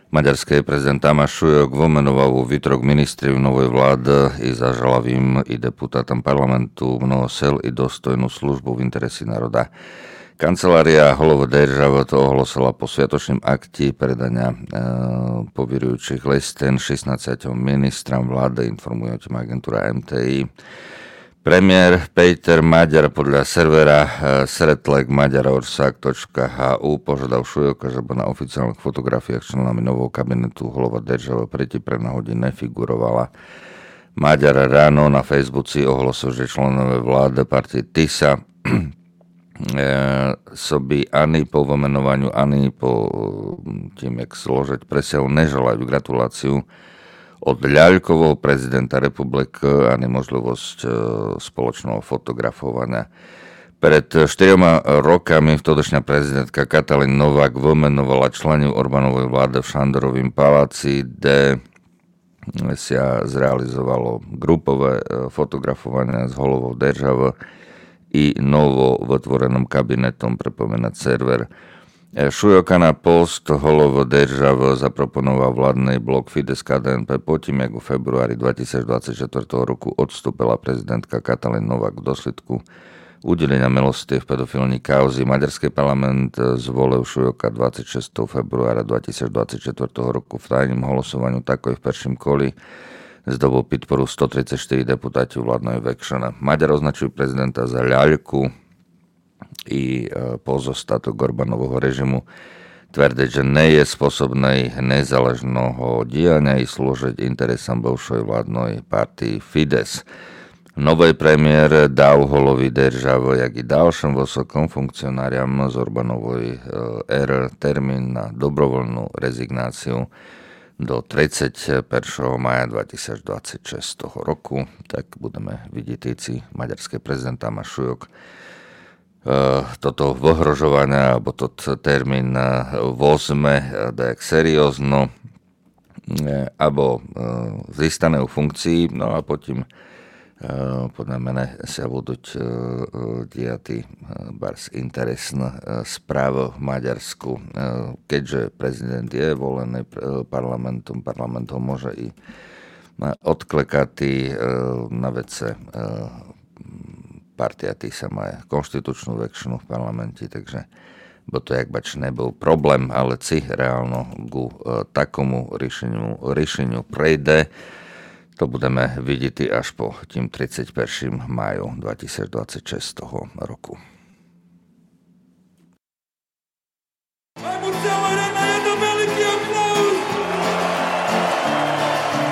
Maďarský prezident Tamáš Šujok vomenoval vo výtrok ministri v novej vláde i zažalavým i deputátom parlamentu mnoho sel i dostojnú službu v interesi národa. Kancelária hlavu države to ohlasila po sviatočným akte predania poverujúcich listen 16 ministram vlády, informuje o tým agentúra MTI. Premiér Peter Maďar podľa servera sretlekmaďarorsak.hu požiadal Šujoka, že na oficiálnych fotografiách členami nového kabinetu hlava države preti pre hodín nefigurovala. Maďar ráno na Facebooku ohlasil, že členové vlády partie TISA sobi ani po vymenovaniu, ani po tým, jak zložiť presiahu, neželajú gratuláciu od ľaľkového prezidenta republiky ani možnosť spoločného fotografovania. Pred 4 rokami vtedajšia prezidentka Katalin Novák vymenovala členov Orbánovej vlády v Šandorovým paláci, kde sa zrealizovalo grupové fotografovanie s hlavou države i novo vytvorenom kabinetom pripomínať server. Šujoka na post hlava države zaproponoval vládny blok Fides KDNP potom, jak v februári 2024 roku odstúpila prezidentka Katalin Novák v dôsledku udelenia milosti v pedofilní kauzy. Maďarský parlament zvolil Šujoka 26. februára 2024 roku v tajnom hlasovaní takoj v prvším koli zdobol podporu 134 deputáti vládnej väčšiny. Maďar označujú prezidenta za ľaľku i pozostatok Orbánovho režimu. Tvrdiť, že nie je spôsobnej nezáležného diania i slúžiť interesom bivšej vládnej partii Fides. Nový premiér dal holovi države, jak i ďalším vysokom funkcionáriam z Orbánovej éry termín na dobrovoľnú rezignáciu do 31. maja 2026 roku. Tak budeme vidieť tíci maďarský prezident Tamáš Šujok toto vyhrožovanie alebo toto termín vozme dajak seriózno alebo zistane u funkcii, no a potom podľa mene sa budú diať bars interesné správy v Maďarsku. Keďže prezident je volený parlamentom môže i odklekať na vece partia TISA má konštitučnú väčšinu v parlamente, takže bo to jak bač nebol problém, ale si reálno ku takomu riešeniu prejde. To budeme vidieť až po tým 31. máju 2026 roku.